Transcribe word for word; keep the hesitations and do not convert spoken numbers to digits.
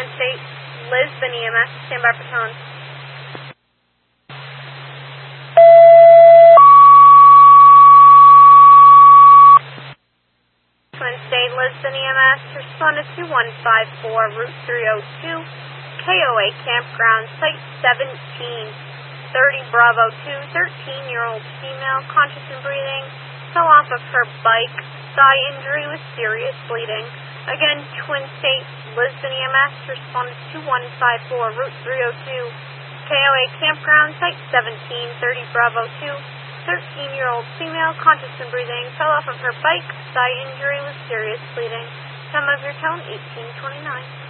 Twin State, Lisbon E M S, stand by for tone. Twin State, Lisbon E M S, respond to two one five four, Route three oh two, K O A Campground, Site seventeen, thirty Bravo two, thirteen-year-old female, conscious and breathing, fell off of her bike, thigh injury with serious bleeding. Again, Twin State, Lisbon E M S, respond to two one five four, Route three oh two, K O A Campground, Site seventeen, thirty Bravo two, thirteen-year-old female, conscious and breathing, fell off of her bike, thigh injury with serious bleeding. Time of your tone, eighteen twenty-nine.